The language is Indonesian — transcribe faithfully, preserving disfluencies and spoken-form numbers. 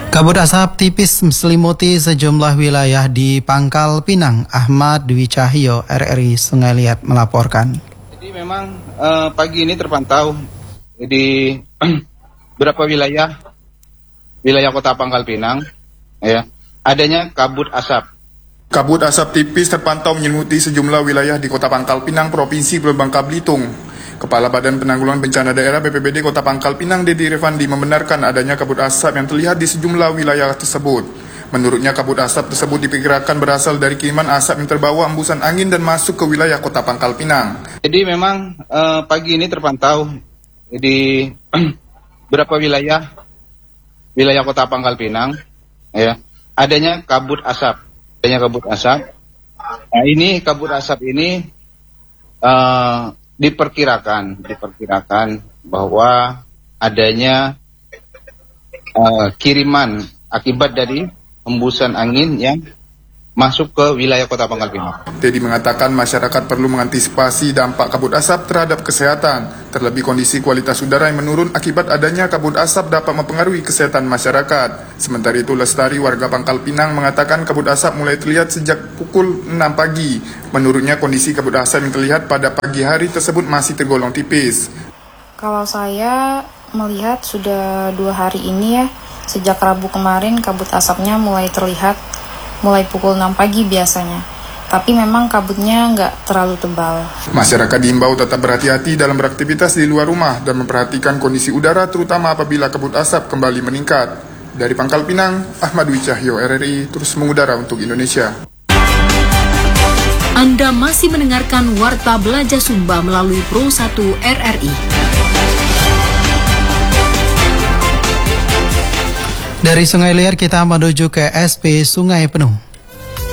Kabut asap tipis menyelimuti sejumlah wilayah di Pangkal Pinang. Ahmad Dwi Cahyo, R R I Sungai Liat melaporkan. Jadi memang uh, pagi ini terpantau di beberapa wilayah wilayah Kota Pangkal Pinang, ya, adanya kabut asap. Kabut asap tipis terpantau menyelimuti sejumlah wilayah di Kota Pangkal Pinang, Provinsi Bangka Belitung. Kepala Badan Penanggulangan Bencana Daerah B P B D Kota Pangkal Pinang, Dedi Revandi, membenarkan adanya kabut asap yang terlihat di sejumlah wilayah tersebut. Menurutnya, kabut asap tersebut diperkirakan berasal dari kiriman asap yang terbawa embusan angin dan masuk ke wilayah Kota Pangkal Pinang. Jadi memang uh, pagi ini terpantau di beberapa wilayah wilayah Kota Pangkal Pinang, ya, adanya kabut asap, adanya kabut asap. Nah, ini kabut asap ini uh, diperkirakan diperkirakan bahwa adanya uh, kiriman akibat dari hembusan angin yang masuk ke wilayah Kota Pangkal Pinang. Dedi mengatakan masyarakat perlu mengantisipasi dampak kabut asap terhadap kesehatan, terlebih kondisi kualitas udara yang menurun akibat adanya kabut asap dapat mempengaruhi kesehatan masyarakat. Sementara itu, Lestari, warga Pangkal Pinang, mengatakan kabut asap mulai terlihat sejak pukul enam pagi. Menurutnya, kondisi kabut asap yang terlihat pada pagi hari tersebut masih tergolong tipis. Kalau saya melihat sudah dua hari ini ya, sejak Rabu kemarin kabut asapnya mulai terlihat mulai pukul enam pagi biasanya. Tapi memang kabutnya nggak terlalu tebal. Masyarakat diimbau tetap berhati-hati dalam beraktivitas di luar rumah dan memperhatikan kondisi udara terutama apabila kabut asap kembali meningkat. Dari Pangkal Pinang, Ahmad Dwi Cahyo, R R I, terus mengudara untuk Indonesia. Anda masih mendengarkan Warta Belajar Sumba melalui Pro satu R R I. Dari Sungai Liat kita menuju ke S P Sungai Penuh.